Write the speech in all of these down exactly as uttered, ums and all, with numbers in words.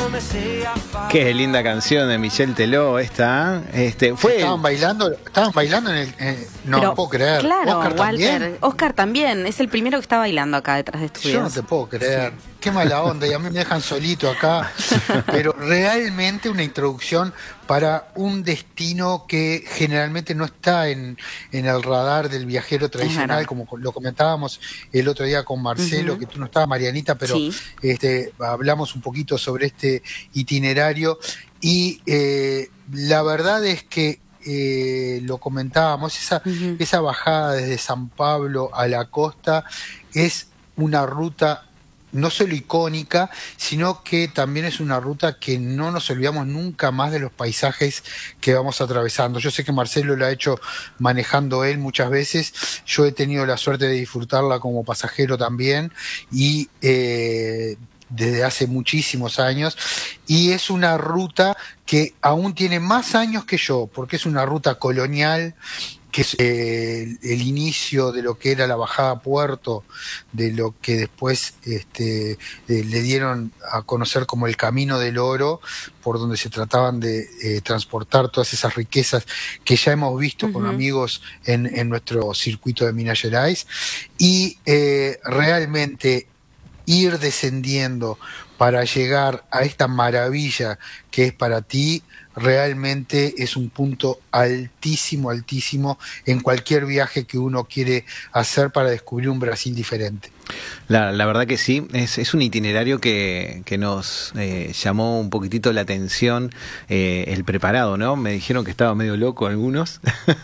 Qué linda canción de Michel Teló esta. Este, fue estaban el... bailando, estaban bailando en el eh, no Pero, puedo creer. Claro, Oscar Walter. también. Oscar también. Es el primero que está bailando acá detrás de estudios. Yo no te puedo creer. Sí. Qué mala onda, y a mí me dejan solito acá. Pero realmente una introducción para un destino que generalmente no está en, en el radar del viajero tradicional, como lo comentábamos el otro día con Marcelo, uh-huh. que tú no estabas, Marianita, pero sí. este, hablamos un poquito sobre este itinerario. Y eh, la verdad es que eh, lo comentábamos, esa, uh-huh. esa bajada desde San Pablo a la costa es una ruta no solo icónica, sino que también es una ruta que no nos olvidamos nunca más de los paisajes que vamos atravesando. Yo sé que Marcelo lo ha hecho manejando él muchas veces, yo he tenido la suerte de disfrutarla como pasajero también, y eh, desde hace muchísimos años, y es una ruta que aún tiene más años que yo, porque es una ruta colonial, que es eh, el, el inicio de lo que era la bajada a Puerto, de lo que después este, eh, le dieron a conocer como el Camino del Oro, por donde se trataban de eh, transportar todas esas riquezas que ya hemos visto uh-huh. con amigos en, en nuestro circuito de Minas Gerais, y eh, realmente ir descendiendo para llegar a esta maravilla que es para ti, realmente es un punto altísimo, altísimo en cualquier viaje que uno quiere hacer para descubrir un Brasil diferente. La, la verdad que sí, es, es un itinerario que, que nos eh, llamó un poquitito la atención, eh, el preparado, ¿no? Me dijeron que estaba medio loco algunos,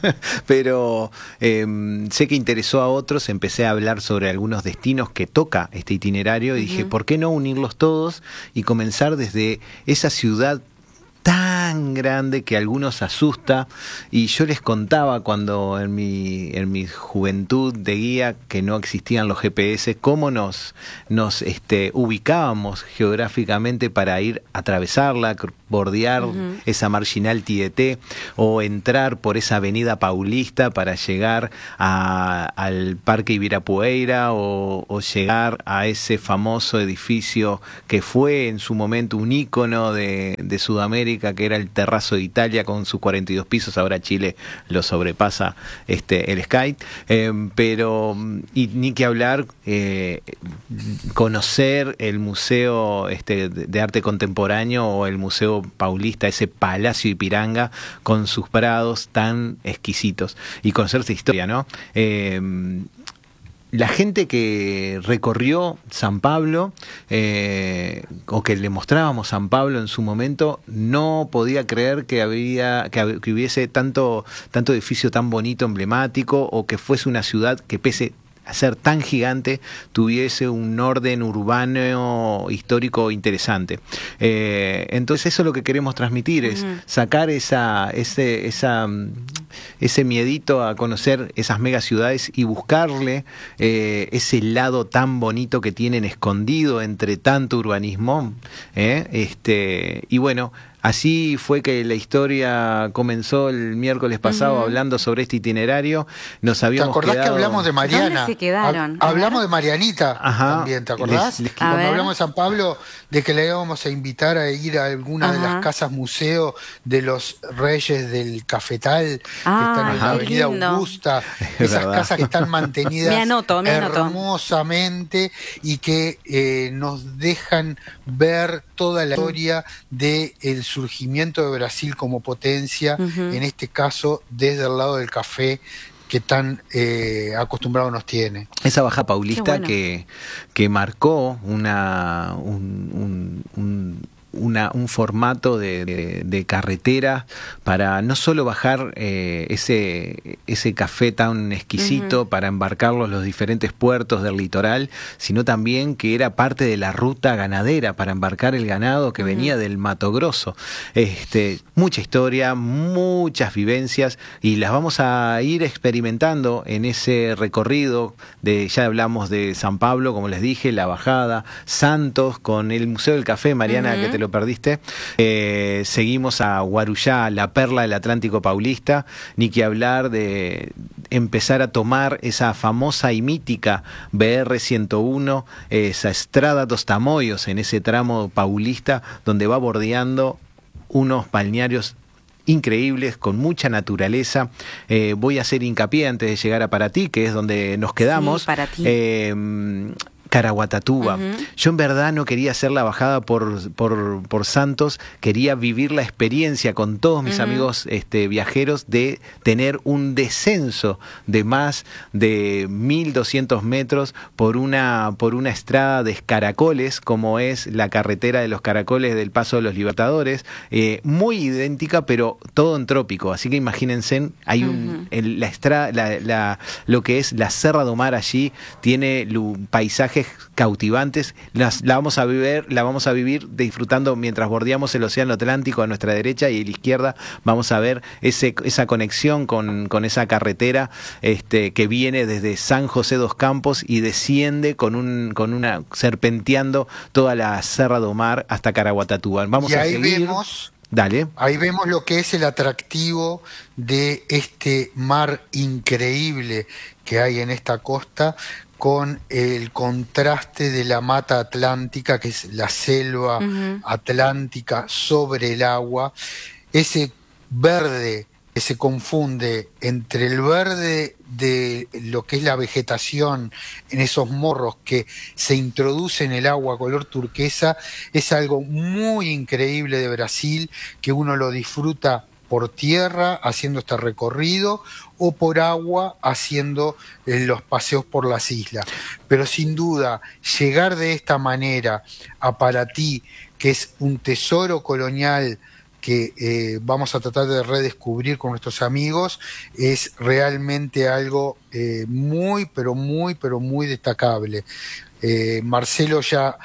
pero eh, sé que interesó a otros, empecé a hablar sobre algunos destinos que toca este itinerario y uh-huh. dije, ¿por qué no unirlos todos y comenzar desde esa ciudad tan grande que a algunos asusta? Y yo les contaba cuando en mi en mi juventud de guía, que no existían los G P S, cómo nos nos este ubicábamos geográficamente para ir a atravesarla, bordear uh-huh. esa marginal Tieté o entrar por esa avenida Paulista para llegar a, al Parque Ibirapuera o, o llegar a ese famoso edificio que fue en su momento un ícono de, de Sudamérica, que era el Terrazo de Italia con sus cuarenta y dos pisos. Ahora Chile lo sobrepasa este el Sky, eh, pero y ni que hablar eh, conocer el Museo este, de Arte Contemporáneo o el Museo Paulista, ese Palacio Ipiranga con sus prados tan exquisitos, y conocer esa historia, ¿no? Eh, La gente que recorrió San Pablo eh, o que le mostrábamos San Pablo en su momento no podía creer que había que, que hubiese tanto tanto edificio tan bonito, emblemático, o que fuese una ciudad que, pese a ser tan gigante, tuviese un orden urbano histórico interesante. Eh, entonces eso es lo que queremos transmitir, es uh-huh. sacar esa ese esa ese miedito a conocer esas megaciudades y buscarle eh, ese lado tan bonito que tienen escondido entre tanto urbanismo. ¿eh? Este, y bueno, así fue que la historia comenzó el miércoles pasado, uh-huh. hablando sobre este itinerario. Nos habíamos ¿Te acordás quedado... que hablamos de Mariana? ¿Dónde se quedaron? Ha- hablamos de Marianita Ajá. también, ¿te acordás? Les, les... Cuando ver. hablamos de San Pablo, de que le íbamos a invitar a ir a alguna Ajá. de las casas museo de los reyes del Cafetal, ah, que están en la avenida lindo. Augusta, esas verdad. casas que están mantenidas me anoto, me hermosamente anoto. y que eh, nos dejan ver toda la historia del surgimiento de Brasil como potencia, uh-huh. en este caso desde el lado del café, que tan eh, acostumbrado nos tiene. Esa baja paulista bueno. que, que marcó una un, un, un Una, un formato de, de, de carretera para no solo bajar eh, ese, ese café tan exquisito uh-huh. para embarcarlo en los diferentes puertos del litoral, sino también que era parte de la ruta ganadera para embarcar el ganado que uh-huh. venía del Mato Grosso. Este, mucha historia, muchas vivencias, y las vamos a ir experimentando en ese recorrido. De, ya hablamos de San Pablo, como les dije, la bajada, Santos con el Museo del Café, Mariana, uh-huh. que te lo perdiste. Eh, seguimos a Guarujá, la perla del Atlántico Paulista, ni que hablar de, empezar a tomar esa famosa y mítica B R ciento uno, esa Estrada dos Tamoios, en ese tramo paulista donde va bordeando unos balnearios increíbles, con mucha naturaleza. Eh, voy a hacer hincapié antes de llegar a Paraty, que es donde nos quedamos. Sí, Paraty. Eh, Caraguatatuba. Uh-huh. Yo en verdad no quería hacer la bajada por, por, por Santos, quería vivir la experiencia con todos mis uh-huh. amigos este, viajeros de tener un descenso de más de mil doscientos metros por una, por una estrada de caracoles, como es la carretera de los caracoles del Paso de los Libertadores, eh, muy idéntica, pero todo en trópico. Así que imagínense, hay un, uh-huh. el, la estrada, la, la, lo que es la Serra do Mar allí, tiene paisajes cautivantes. Las, la vamos a vivir, la vamos a vivir disfrutando mientras bordeamos el océano Atlántico a nuestra derecha, y a la izquierda vamos a ver ese, esa conexión con, con esa carretera este, que viene desde San José dos Campos y desciende con un con una serpenteando toda la Serra do Mar hasta Caraguatatuba. Vamos y a ahí seguir. Vemos, Dale. Ahí vemos lo que es el atractivo de este mar increíble que hay en esta costa, con el contraste de la mata atlántica, que es la selva uh-huh. atlántica sobre el agua, ese verde que se confunde entre el verde de lo que es la vegetación en esos morros que se introduce en el agua color turquesa, es algo muy increíble de Brasil, que uno lo disfruta por tierra haciendo este recorrido o por agua haciendo eh, los paseos por las islas. Pero sin duda, llegar de esta manera a Paraty, que es un tesoro colonial que eh, vamos a tratar de redescubrir con nuestros amigos, es realmente algo eh, muy, pero muy, pero muy destacable. Eh, Marcelo ya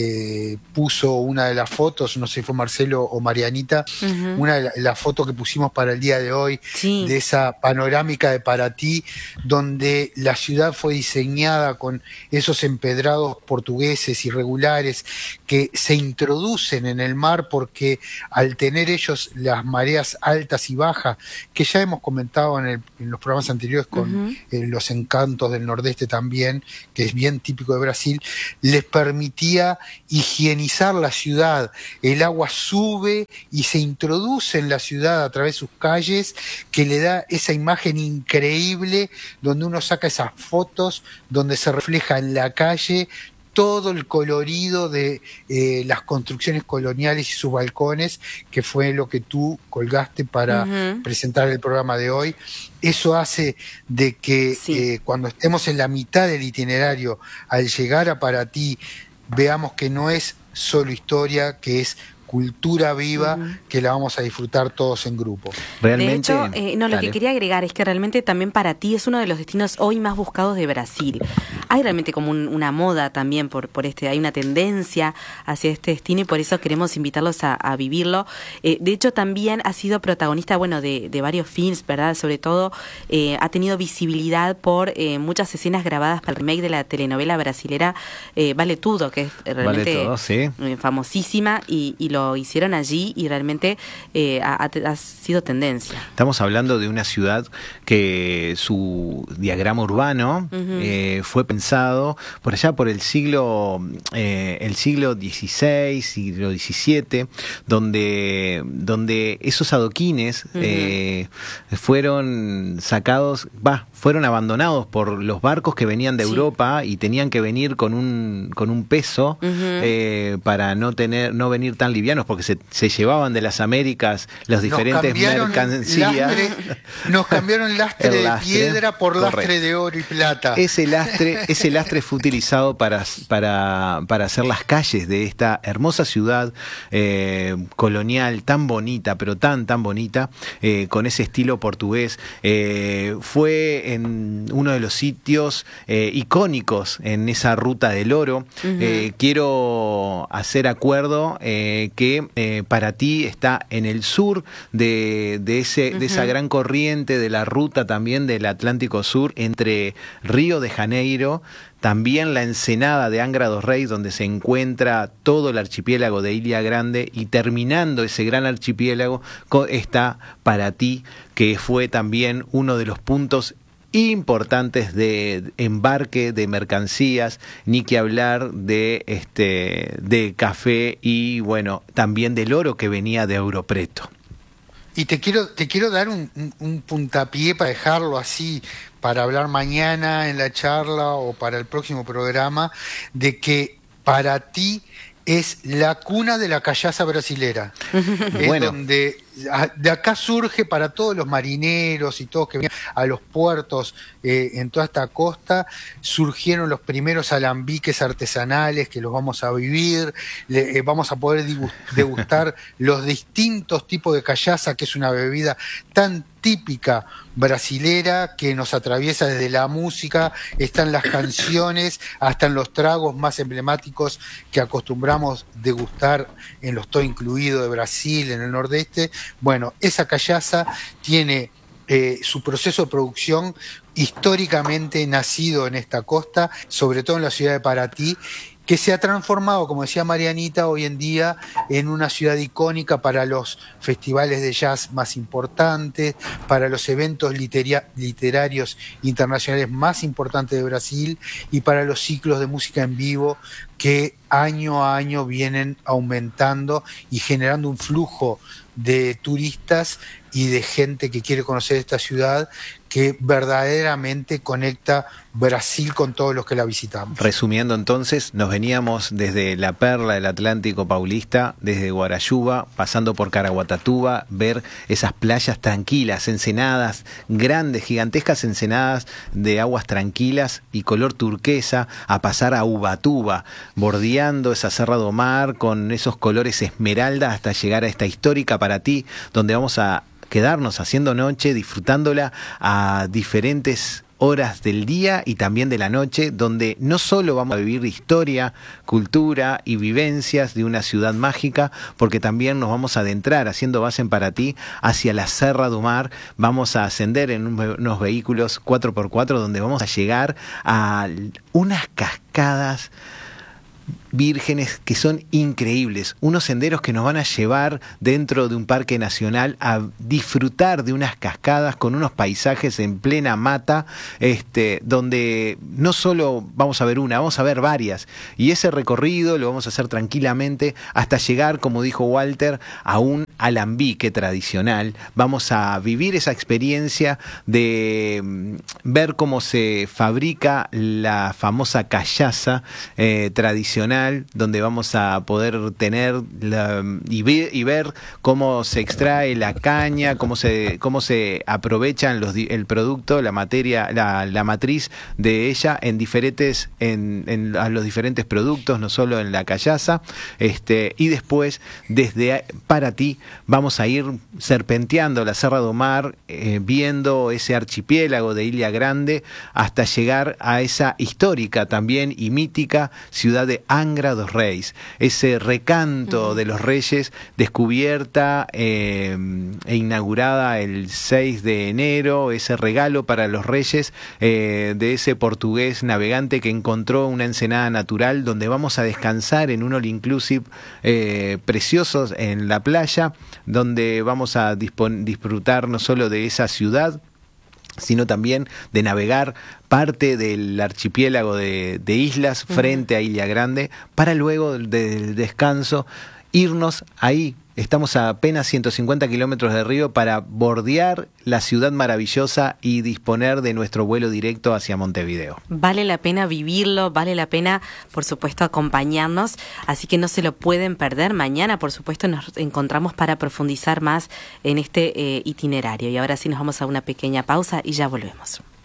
eh, puso una de las fotos, no sé si fue Marcelo o Marianita, uh-huh. una de las la fotos que pusimos para el día de hoy, sí. de esa panorámica de Paraty, donde la ciudad fue diseñada con esos empedrados portugueses irregulares que se introducen en el mar, porque al tener ellos las mareas altas y bajas, que ya hemos comentado en, el, en los programas anteriores con uh-huh. eh, los encantos del nordeste también, que es bien típico de Brasil, les permitía higienizar la ciudad. El agua sube y se introduce en la ciudad a través de sus calles, que le da esa imagen increíble donde uno saca esas fotos, donde se refleja en la calle todo el colorido de eh, las construcciones coloniales y sus balcones, que fue lo que tú colgaste para uh-huh. presentar el programa de hoy. Eso hace de que sí. eh, cuando estemos en la mitad del itinerario, al llegar a Paraty, veamos que no es solo historia, que es cultura viva, uh-huh. que la vamos a disfrutar todos en grupo. Realmente, de hecho, eh, no, lo dale. que quería agregar es que realmente también Paraty es uno de los destinos hoy más buscados de Brasil. Hay realmente como un, una moda también por, por este, hay una tendencia hacia este destino, y por eso queremos invitarlos a, a vivirlo. Eh, de hecho, también ha sido protagonista, bueno, de, de varios films, ¿verdad? Sobre todo, eh, ha tenido visibilidad por eh, muchas escenas grabadas para el remake de la telenovela brasilera eh, Vale Tudo, que es realmente vale todo, sí. eh, famosísima, y, y lo Lo hicieron allí y realmente eh, ha, ha sido tendencia. Estamos hablando de una ciudad que su diagrama urbano uh-huh. eh, fue pensado por allá por el siglo eh, el siglo dieciséis, siglo diecisiete, donde donde esos adoquines uh-huh. eh, fueron sacados, va, fueron abandonados por los barcos que venían de sí. Europa, y tenían que venir con un con un peso uh-huh. eh, para no tener no venir tan livianos, porque se, se llevaban de las Américas las diferentes mercancías. Lastre, nos cambiaron lastre, el lastre de piedra por correcto. lastre de oro y plata. Ese lastre, ese lastre fue utilizado para, para, para hacer las calles de esta hermosa ciudad eh, colonial, tan bonita, pero tan, tan bonita, eh, con ese estilo portugués. Eh, fue en uno de los sitios eh, icónicos en esa ruta del oro. Uh-huh. Eh, quiero hacer acuerdo eh, que eh, Paraty está en el sur de, de, ese, uh-huh. de esa gran corriente de la ruta también del Atlántico Sur, entre Río de Janeiro, también la ensenada de Angra dos Reis, donde se encuentra todo el archipiélago de Ilha Grande, y terminando ese gran archipiélago está Paraty, que fue también uno de los puntos importantes de embarque de mercancías, ni que hablar de este de café y bueno, también del oro que venía de Europreto. Y te quiero, te quiero dar un, un, un puntapié para dejarlo así, para hablar mañana en la charla o para el próximo programa, de que para ti es la cuna de la callaza brasilera. Es bueno. donde de acá surge para todos los marineros y todos que vienen a los puertos eh, en toda esta costa, surgieron los primeros alambiques artesanales que los vamos a vivir, le, eh, vamos a poder degustar los distintos tipos de callaza, que es una bebida tan típica brasilera que nos atraviesa desde la música, están las canciones, hasta en los tragos más emblemáticos que acostumbramos degustar en los todo incluido de Brasil, en el nordeste. Bueno, esa callaza tiene eh, su proceso de producción históricamente nacido en esta costa, sobre todo en la ciudad de Paraty, que se ha transformado, como decía Marianita, hoy en día en una ciudad icónica para los festivales de jazz más importantes, para los eventos litera- literarios internacionales más importantes de Brasil y para los ciclos de música en vivo que año a año vienen aumentando y generando un flujo de turistas y de gente que quiere conocer esta ciudad, que verdaderamente conecta Brasil con todos los que la visitamos. Resumiendo entonces, nos veníamos desde la perla del Atlántico Paulista, desde Guarayuba, pasando por Caraguatatuba, ver esas playas tranquilas, ensenadas, grandes, gigantescas ensenadas de aguas tranquilas y color turquesa, a pasar a Ubatuba, bordeando esa Serra do Mar con esos colores esmeralda hasta llegar a esta histórica Paraty, donde vamos a quedarnos haciendo noche, disfrutándola a diferentes horas del día y también de la noche, donde no solo vamos a vivir historia, cultura y vivencias de una ciudad mágica, porque también nos vamos a adentrar, haciendo base en Paraty, hacia la Serra do Mar. Vamos a ascender en unos vehículos cuatro por cuatro, donde vamos a llegar a unas cascadas vírgenes que son increíbles, unos senderos que nos van a llevar dentro de un parque nacional a disfrutar de unas cascadas con unos paisajes en plena mata, este, donde no solo vamos a ver una, vamos a ver varias, y ese recorrido lo vamos a hacer tranquilamente hasta llegar, como dijo Walter, a un alambique tradicional. Vamos a vivir esa experiencia de mm, ver cómo se fabrica la famosa callaza eh, tradicional, donde vamos a poder tener la, y, ver, y ver cómo se extrae la caña, cómo se cómo se aprovechan los, el producto, la materia, la, la matriz de ella en diferentes en, en a los diferentes productos, no solo en la callaza, este y después desde Paraty vamos a ir serpenteando la Serra do Mar, eh, viendo ese archipiélago de Ilha Grande hasta llegar a esa histórica también y mítica ciudad de Angra dos Reis, ese recanto uh-huh. de los reyes, descubierta eh, e inaugurada el seis de enero, ese regalo para los reyes eh, de ese portugués navegante que encontró una ensenada natural donde vamos a descansar en un all inclusive eh, preciosos en la playa, donde vamos a dispon- disfrutar no solo de esa ciudad, sino también de navegar parte del archipiélago de, de islas frente a Ilha Grande, para luego del descanso irnos ahí. Estamos a apenas ciento cincuenta kilómetros de río para bordear la ciudad maravillosa y disponer de nuestro vuelo directo hacia Montevideo. Vale la pena vivirlo, vale la pena, por supuesto, acompañarnos, así que no se lo pueden perder. Mañana, por supuesto, nos encontramos para profundizar más en este eh, itinerario. Y ahora sí nos vamos a una pequeña pausa y ya volvemos.